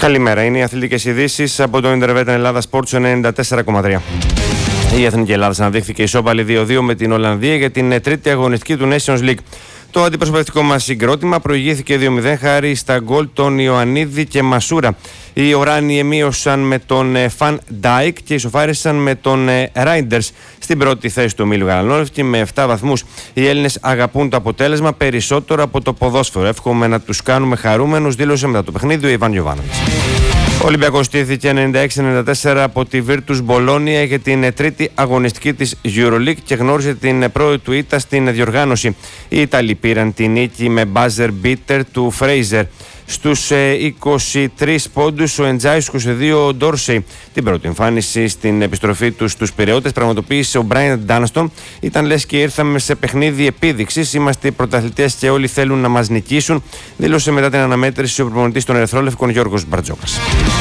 Καλημέρα, είναι οι αθλητικές ειδήσεις από το Ιντερβέτα Ελλάδα Sports 94,3. Η Εθνική Ελλάδα αναδείχθηκε ισόπαλη 2-2 με την Ολλανδία για την τρίτη αγωνιστική του Nations League. Το αντιπροσωπευτικό μας συγκρότημα προηγήθηκε 2-0 χάρη στα γκολ των Ιωαννίδη και Μασούρα. Οι Οράνιοι μείωσαν με τον Φαν Ντάικ και ισοφάρισαν με τον Ράιντερς στην πρώτη θέση του ομίλου Γαλανόλευκη με 7 βαθμούς. Οι Έλληνες αγαπούν το αποτέλεσμα περισσότερο από το ποδόσφαιρο. Εύχομαι να τους κάνουμε χαρούμενους, δήλωσε μετά το παιχνίδι ο Ιβάν Γιοβάνοβιτς. Ο Ολυμπιακός στήθηκε 96-94 από τη Virtus Μπολόνια για την τρίτη αγωνιστική της EuroLeague και γνώρισε την πρώτη του ήττα στην διοργάνωση. Οι Ιταλοί πήραν την νίκη με buzzer beater του Fraser. Στους 23 πόντους ο Εντζάι, 22 ο Ντόρσεϊ. Την πρώτη εμφάνιση στην επιστροφή τους στους Πειραιώτες πραγματοποίησε ο Μπράιαν Ντάνστον. Ήταν λες και ήρθαμε σε παιχνίδι επίδειξης. Είμαστε οι πρωταθλητές και όλοι θέλουν να μας νικήσουν, δήλωσε μετά την αναμέτρηση ο προπονητής των Ερυθρόλευκων Γιώργος Μπαρτζόκας.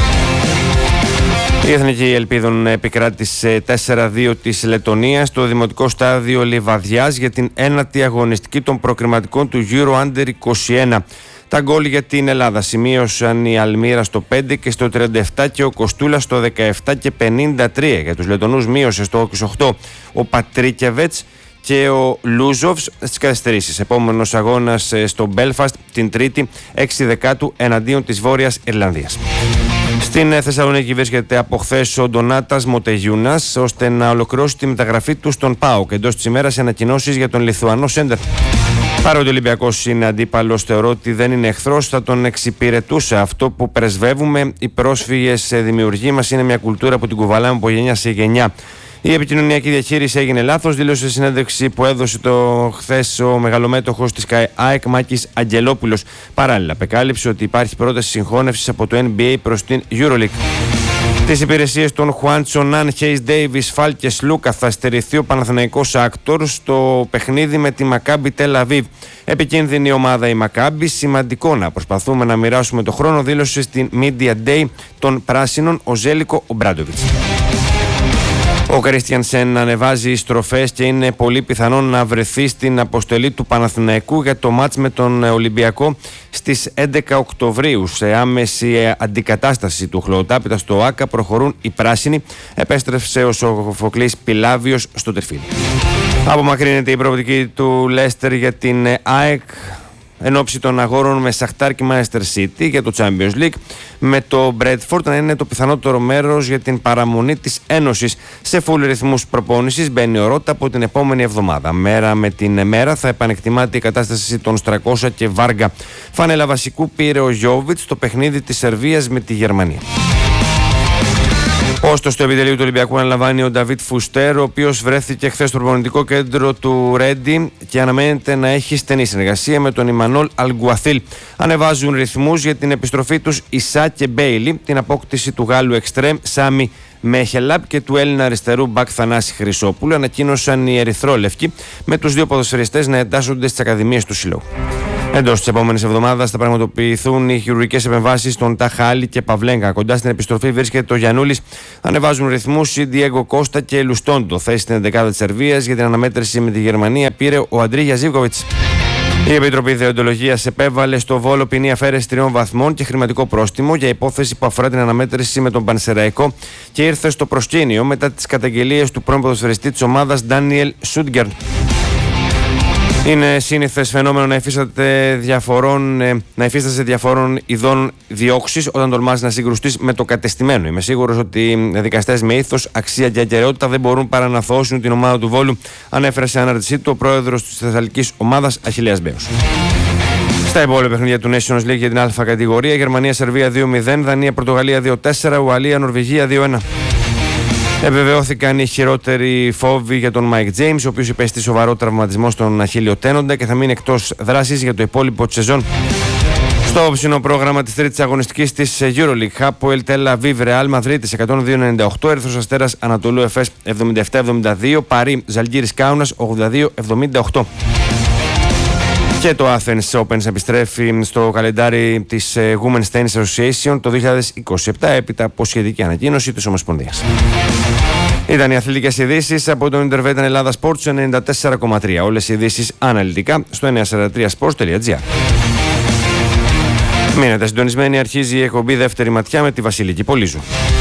Η Εθνική Ελπίδων επικράτησε 4-2 της Λετωνίας στο δημοτικό στάδιο Λιβαδιάς για την ένατη αγωνιστική των προκριματικών του Euro Under 21. Τα γκολ για την Ελλάδα σημείωσαν η Αλμύρα στο 5 και στο 37 και ο Κοστούλας στο 17 και 53. Για τους Λετωνούς μείωσε στο 28 ο Πατρίκεβετς και ο Λούζοβς στις καθυστερήσεις. Επόμενος αγώνας στο Μπέλφαστ την Τρίτη 6 Δεκάτου εναντίον της Βόρειας Ιρλανδίας. Στην Θεσσαλονίκη βρίσκεται από χθες ο Ντονάτας Μοτεγιούνας ώστε να ολοκληρώσει τη μεταγραφή του στον ΠΑΟΚ. Εντός της ημέρας ανακοινώσεις για τον Λιθουανό σέντερ. Παρότι ο Ολυμπιακός είναι αντίπαλος, θεωρώ ότι δεν είναι εχθρός, θα τον εξυπηρετούσε. Αυτό που πρεσβεύουμε, οι πρόσφυγες δημιουργοί μας, είναι μια κουλτούρα που την κουβαλάμε από γενιά σε γενιά. Η επικοινωνιακή διαχείριση έγινε λάθος, δήλωσε σε συνέντευξη που έδωσε χθες ο μεγαλομέτωχος της ΑΕΚ Μάκης Αγγελόπουλος. Παράλληλα, απεκάλυψε ότι υπάρχει πρόταση συγχώνευσης από το NBA προς την EuroLeague. Τις υπηρεσίες των Χουάντσο, Ναν, Χέις Ντέιβις, Φάλκες, Λούκα θα στερηθεί ο Παναθηναϊκός Άκτορ στο παιχνίδι με τη Μακάμπι Τελ Αβίβ. Επικίνδυνη ομάδα η Μακάμπι, σημαντικό να προσπαθούμε να μοιράσουμε το χρόνο, δήλωσε στην Media Day των Πράσινων ο Ζέλικο Ομπράντοβιτς. Ο Κρίστιανσεν ανεβάζει στροφές και είναι πολύ πιθανό να βρεθεί στην αποστολή του Παναθηναϊκού για το μάτς με τον Ολυμπιακό στις 11 Οκτωβρίου. Σε άμεση αντικατάσταση του Χλωοτάπητα στο ΆΚΑ προχωρούν οι πράσινοι. Επέστρεψε ο Σοφοκλής Πιλάβιος στο τερφίλι. Απομακρύνεται η προοπτική του Λέστερ για την ΑΕΚ εν ώψη των αγώνων με Σαχτάρ και Manchester City για το Champions League, με το Bradford να είναι το πιθανότερο μέρος για την παραμονή της Ένωσης. Σε full ρυθμούς προπόνησης μπαίνει ο Ρώτα από την επόμενη εβδομάδα. Μέρα με την μέρα θα επανεκτιμάται η κατάσταση των Στρακόσα και Βάργα. Φανέλα βασικού πήρε ο Γιόβιτς στο παιχνίδι της Σερβίας με τη Γερμανία. Ωστόσο, στο επιτελείο του Ολυμπιακού αναλαμβάνει ο Νταβίτ Φουστέρ, ο οποίος βρέθηκε χθες στο προπονητικό κέντρο του Ρέντι και αναμένεται να έχει στενή συνεργασία με τον Ιμανόλ Αλγκουαθίλ. Ανεβάζουν ρυθμούς για την επιστροφή τους Ισά και Μπέιλι, την απόκτηση του Γάλλου εξτρέμ Σάμι Μέχελαπ και του Έλληνα αριστερού μπακ Θανάση Χρυσόπουλου, ανακοίνωσαν οι Ερυθρόλευκοι, με τους δύο ποδοσφαιριστές να εντάσσονται στις ακαδημίες του συλλόγου. Εντός της επόμενης εβδομάδας θα πραγματοποιηθούν οι χειρουργικές επεμβάσεις των Ταχάλη και Παυλέγκα. Κοντά στην επιστροφή βρίσκεται ο Γιαννούλης. Ανεβάζουν ρυθμούς οι Διέγκο Κώστα και Λουστόντο. Θέση στην 11η της Σερβίας για την αναμέτρηση με τη Γερμανία πήρε ο Αντρίγια Ζίβκοβιτς. Η Επιτροπή Δεοντολογίας επέβαλε στο Βόλο ποινή αφαίρεση 3 βαθμών και χρηματικό πρόστιμο για υπόθεση που αφορά την αναμέτρηση με τον Πανσεραϊκό και ήρθε στο προσκήνιο μετά τις καταγγελίες του πρώην ποδοσφαιριστή της ομάδας Ντάνιελ Σούντγκερν. Είναι σύνηθες φαινόμενο να υφίστασε διαφορών ειδών διώξεις όταν τολμάς να συγκρουστείς με το κατεστημένο. Είμαι σίγουρος ότι οι δικαστές με ήθος, αξία και ακεραιότητα δεν μπορούν παρά να αθωώσουν την ομάδα του Βόλου, ανέφερε σε ανάρτησή του ο πρόεδρος της Θεσσαλικής ομάδας Αχιλλέας Μπέος. Στα υπόλοιπα παιχνίδια του Nations League για την Α κατηγορία, Γερμανία-Σερβία 2-0, Δανία-Πορτογαλία 2-4, Ουαλία-Νορβηγία 2-1. Επιβεβαιώθηκαν οι χειρότεροι φόβοι για τον Μάικ Τζέιμς, ο οποίος υπέστη σοβαρό τραυματισμό στον Αχίλλειο τένοντα και θα μείνει εκτός δράσης για το υπόλοιπο της σεζόν. Στο όψινο πρόγραμμα της τρίτης αγωνιστικής της EuroLeague, Χάποελ Τελ Αβίβ Ρεάλ Μαδρίτης 102-98, Ερυθρός Αστέρας Ανατολού Εφές 77-72, Παρί Ζαλγκίρις Κάουνας 82-78. Και το Athens Open επιστρέφει στο καλεντάρι της Women's Tennis Association το 2027 έπειτα από σχετική ανακοίνωση της Ομοσπονδίας. Ήταν οι αθλητικές ειδήσεις από το Ιντερβέτα Ελλάδα Sports 94,3. Όλες οι ειδήσεις αναλυτικά στο 943sports.gr. Μείνετε συντονισμένοι, αρχίζει η εκπομπή Δεύτερη Ματιά με τη Βασιλική Πολύζου.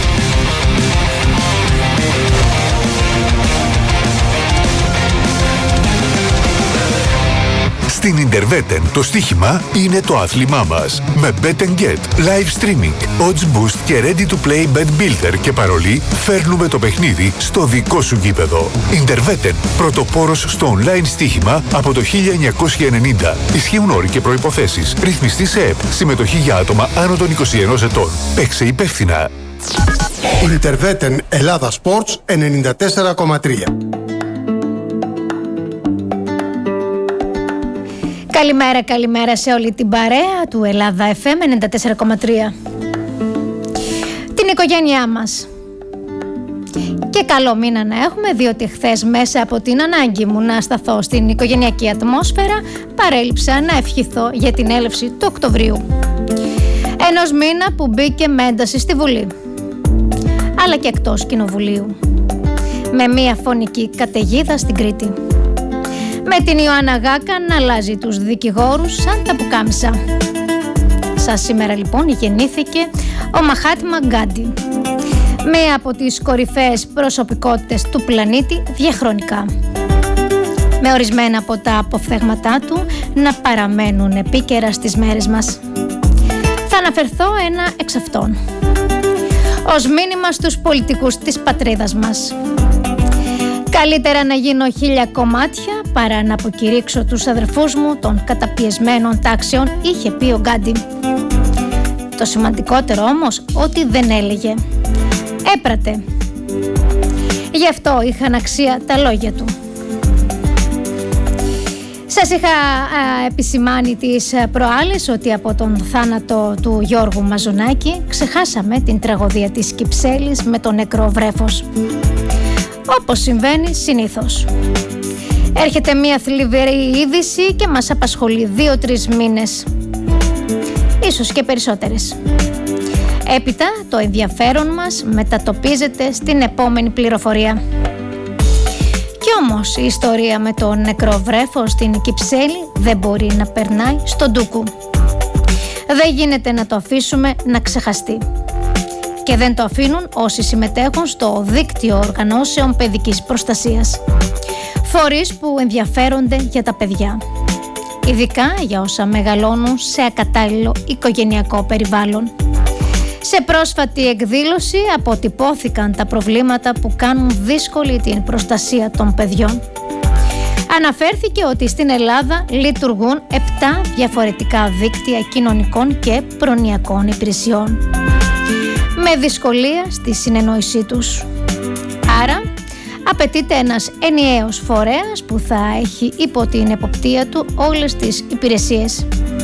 Στην Interveten το στοίχημα είναι το άθλημά μας. Με Bet & Get, live streaming, odds boost και ready to play bet builder και παρολί, φέρνουμε το παιχνίδι στο δικό σου γήπεδο. Interveten, πρωτοπόρος στο online στοίχημα από το 1990. Ισχύουν όροι και προϋποθέσεις. Ρυθμιστή σε ΕΠ. Συμμετοχή για άτομα άνω των 21 ετών. Παίξε υπεύθυνα. Interveten Ελλάδα Sports 94,3. Καλημέρα σε όλη την παρέα του Ελλάδα FM 94,3. Την οικογένειά μας. Και καλό μήνα να έχουμε, διότι χθες μέσα από την ανάγκη μου να σταθώ στην οικογενειακή ατμόσφαιρα παρέλειψα να ευχηθώ για την έλευση του Οκτωβρίου. Ενός μήνα που μπήκε με ένταση στη Βουλή, αλλά και εκτός Κοινοβουλίου, με μια φωνική καταιγίδα στην Κρήτη. Με την Ιωάννα Γάκα να αλλάζει τους δικηγόρους σαν τα πουκάμισα. Σαν σήμερα λοιπόν γεννήθηκε ο Μαχάτμα Γκάντι, μία από τις κορυφαίες προσωπικότητες του πλανήτη διαχρονικά, με ορισμένα από τα αποφθέγματά του να παραμένουν επίκαιρα στις μέρες μας. Θα αναφερθώ ένα εξ αυτών, ως μήνυμα στους πολιτικούς της πατρίδας μας. Καλύτερα να γίνω 1000 κομμάτια παρά να αποκηρύξω τους αδερφούς μου των καταπιεσμένων τάξεων, είχε πει ο Γκάντι. Το σημαντικότερο όμως ότι δεν έλεγε, έπρατε. Γι' αυτό είχαν αξία τα λόγια του. Σας είχα επισημάνει τις προάλλες ότι από τον θάνατο του Γιώργου Μαζονάκη ξεχάσαμε την τραγωδία της Κυψέλης με το νεκρό βρέφος. Όπως συμβαίνει συνήθως. Έρχεται μια θλιβερή είδηση και μας απασχολεί 2-3 μήνες. Ίσως και περισσότερες. Έπειτα το ενδιαφέρον μας μετατοπίζεται στην επόμενη πληροφορία. Κι όμως η ιστορία με το νεκρό βρέφος στην Κυψέλη δεν μπορεί να περνάει στον ντούκου. Δεν γίνεται να το αφήσουμε να ξεχαστεί. Και δεν το αφήνουν όσοι συμμετέχουν στο δίκτυο οργανώσεων παιδικής προστασίας. Φορείς που ενδιαφέρονται για τα παιδιά. Ειδικά για όσα μεγαλώνουν σε ακατάλληλο οικογενειακό περιβάλλον. Σε πρόσφατη εκδήλωση αποτυπώθηκαν τα προβλήματα που κάνουν δύσκολη την προστασία των παιδιών. Αναφέρθηκε ότι στην Ελλάδα λειτουργούν 7 διαφορετικά δίκτυα κοινωνικών και προνοιακών υπηρεσιών, με δυσκολία στη συνεννόησή τους. Άρα απαιτείται ένας ενιαίος φορέας που θα έχει υπό την εποπτεία του όλες τις υπηρεσίες.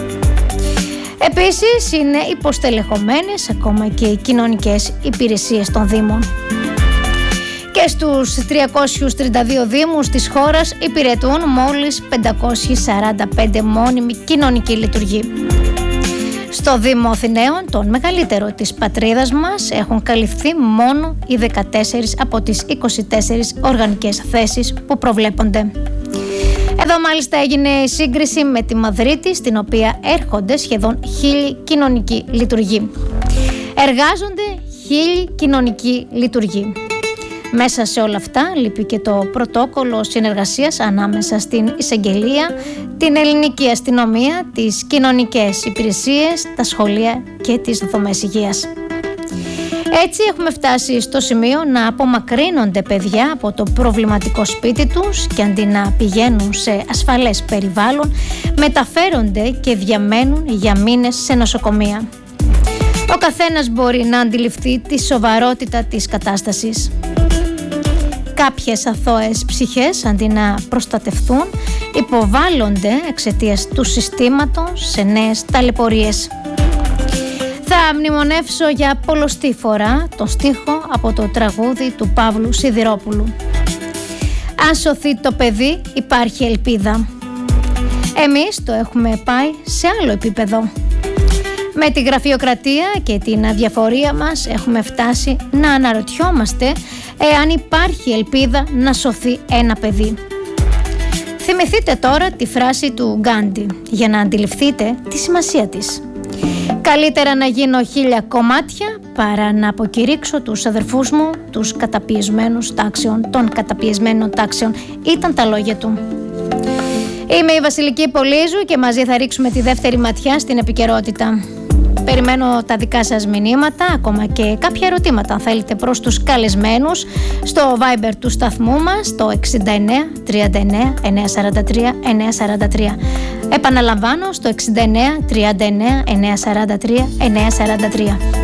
Επίσης είναι υποστελεχωμένες ακόμα και οι κοινωνικές υπηρεσίες των Δήμων. Και στους 332 Δήμους της χώρας υπηρετούν μόλις 545 μόνιμοι κοινωνικοί λειτουργοί. Στο Δήμο Αθηναίων, τον μεγαλύτερο της πατρίδας μας, έχουν καλυφθεί μόνο οι 14 από τις 24 οργανικές θέσεις που προβλέπονται. Εδώ μάλιστα έγινε η σύγκριση με τη Μαδρίτη, στην οποία έρχονται σχεδόν 1000 κοινωνικοί λειτουργοί. Εργάζονται 1000 κοινωνικοί λειτουργοί. Μέσα σε όλα αυτά λείπει και το πρωτόκολλο συνεργασίας ανάμεσα στην εισαγγελία, την ελληνική αστυνομία, τις κοινωνικές υπηρεσίες, τα σχολεία και τις δομές υγείας. Έτσι έχουμε φτάσει στο σημείο να απομακρύνονται παιδιά από το προβληματικό σπίτι τους και αντί να πηγαίνουν σε ασφαλές περιβάλλον, μεταφέρονται και διαμένουν για μήνες σε νοσοκομεία. Ο καθένας μπορεί να αντιληφθεί τη σοβαρότητα της κατάστασης. Κάποιες αθώες ψυχές, αντί να προστατευτούν, υποβάλλονται εξαιτίας του συστήματος σε νέες ταλαιπωρίες. Θα μνημονεύσω για πολλοστή φορά τον στίχο από το τραγούδι του Παύλου Σιδηρόπουλου. Αν σωθεί το παιδί υπάρχει ελπίδα. Εμείς το έχουμε πάει σε άλλο επίπεδο. Με τη γραφειοκρατία και την αδιαφορία μας έχουμε φτάσει να αναρωτιόμαστε εάν υπάρχει ελπίδα να σωθεί ένα παιδί. Θυμηθείτε τώρα τη φράση του Γκάντι για να αντιληφθείτε τη σημασία της. Καλύτερα να γίνω 1000 κομμάτια παρά να αποκηρύξω τους αδερφούς μου τους καταπιεσμένους τάξεων, των καταπιεσμένων τάξεων. Ήταν τα λόγια του. Είμαι η Βασιλική Πολύζου και μαζί θα ρίξουμε τη δεύτερη ματιά στην επικαιρότητα. Περιμένω τα δικά σας μηνύματα, ακόμα και κάποια ερωτήματα αν θέλετε προς τους καλεσμένους στο Viber του σταθμού μας, το 69 39 943 943. Επαναλαμβάνω, στο 69 39 943 943.